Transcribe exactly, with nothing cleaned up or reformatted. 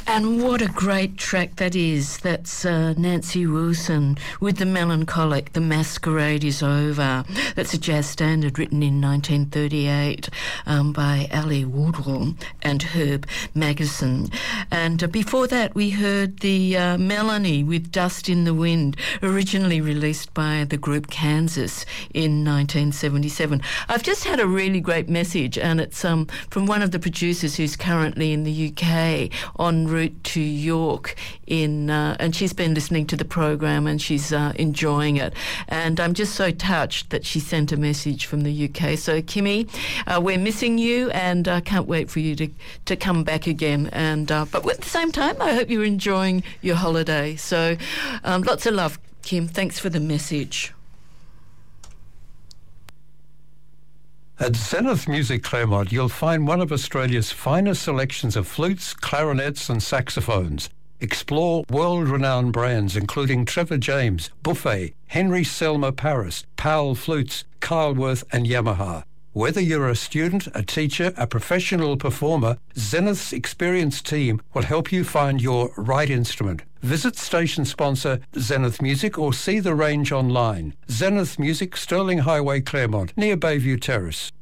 And what a great track that is. That's uh, Nancy Wilson with The Melancholic, The Masquerade is Over. That's a jazz standard written in nineteen thirty-eight um, by Ali Wardwell and Herb Magnuson. And uh, before that, we heard the uh, Melanie with Dust in the Wind, originally released by the group Kansas in nineteen seventy-seven. I've just had a really great message, and it's um, from one of the producers who's currently in the U K en route to York, in uh, and she's been listening to the program and she's uh, enjoying it. And I'm just so touched that she sent a message from the U K. So, Kimmy, uh, we're missing you, and I uh, can't wait for you to, to come back again. And uh, but at the same time, I hope you're enjoying your holiday. So, um, lots of love, Kim. Thanks for the message. At Zenith Music Claremont, you'll find one of Australia's finest selections of flutes, clarinets and saxophones. Explore world-renowned brands including Trevor James, Buffet, Henry Selmer Paris, Powell Flutes, Carlworth and Yamaha. Whether you're a student, a teacher, a professional performer, Zenith's experienced team will help you find your right instrument. Visit station sponsor Zenith Music or see the range online. Zenith Music, Sterling Highway, Claremont, near Bayview Terrace.